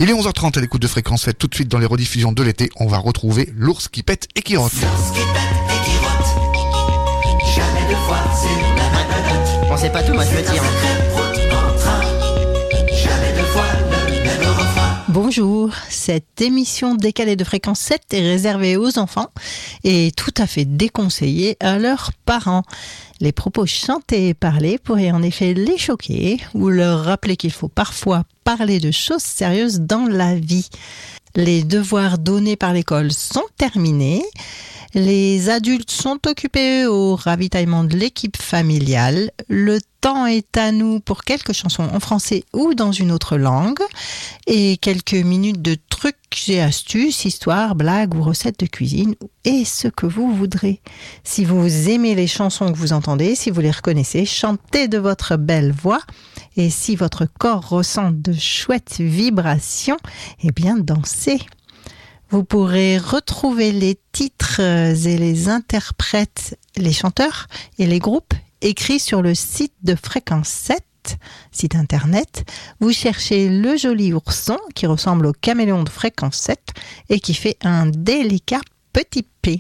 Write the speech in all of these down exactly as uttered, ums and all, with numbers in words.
Il est onze heures trente à l'écoute de Fréquence sept. Tout de suite dans les rediffusions de l'été, on va retrouver l'ours qui pète et qui rote. L'ours qui pète et qui rote, jamais deux fois sur la même note. Bon, c'est pas tout, moi je me tire. Jamais deux fois le même refrain. Bonjour, cette émission décalée de Fréquence sept est réservée aux enfants et tout à fait déconseillée à leurs parents. Les propos chantés et parlés pourraient en effet les choquer ou leur rappeler qu'il faut parfois parler de choses sérieuses dans la vie. Les devoirs donnés par l'école sont terminés. Les adultes sont occupés au ravitaillement de l'équipe familiale. Le temps est à nous pour quelques chansons en français ou dans une autre langue et quelques minutes de trucs et astuces, histoires, blagues ou recettes de cuisine et ce que vous voudrez. Si vous aimez les chansons que vous entendez, si vous les reconnaissez, chantez de votre belle voix et si votre corps ressent de chouettes vibrations, eh bien dansez. Vous pourrez retrouver les titres et les interprètes, les chanteurs et les groupes écrits sur le site de Fréquence sept, site internet. Vous cherchez le joli ourson qui ressemble au caméléon de Fréquence sept et qui fait un délicat petit P.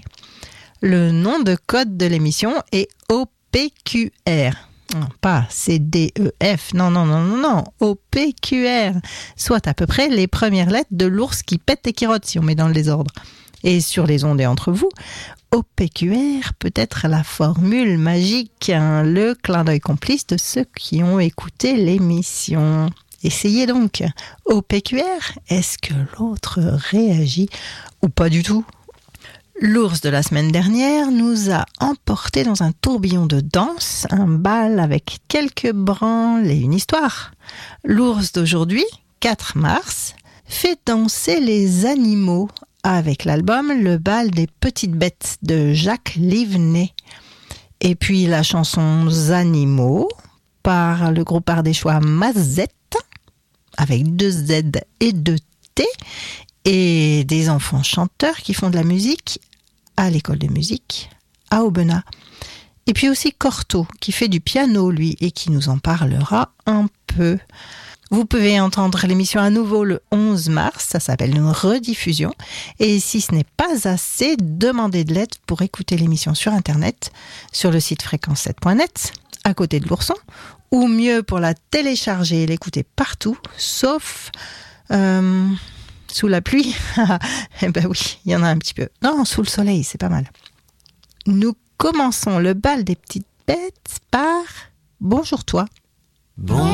Le nom de code de l'émission est O P Q R. Non, pas C D E F, non, non, non, non, non, O P Q R, soit à peu près les premières lettres de l'ours qui pète et qui rote, si on met dans le désordre. Et sur les ondes et entre vous, O P Q R peut être la formule magique, hein, le clin d'œil complice de ceux qui ont écouté l'émission. Essayez donc. O P Q R, est-ce que l'autre réagit ou pas du tout ? L'ours de la semaine dernière nous a emportés dans un tourbillon de danse, un bal avec quelques branles et une histoire. L'ours d'aujourd'hui, quatre mars, fait danser les animaux avec l'album Le bal des petites bêtes de Jacques Livenet. Et puis la chanson Animaux par le groupe ardéchois Mazette avec deux Z et deux T et des enfants chanteurs qui font de la musique à l'école de musique à Aubenas. Et puis aussi Corto qui fait du piano lui et qui nous en parlera un peu. Vous pouvez entendre l'émission à nouveau le onze mars, ça s'appelle une rediffusion. Et si ce n'est pas assez, demandez de l'aide pour écouter l'émission sur internet, sur le site fréquence sept point net, à côté de l'ourson, ou mieux pour la télécharger et l'écouter partout, sauf euh, sous la pluie. Eh ben oui, il y en a un petit peu. Non, sous le soleil, c'est pas mal. Nous commençons le bal des petites bêtes par Bonjour toi. Bon.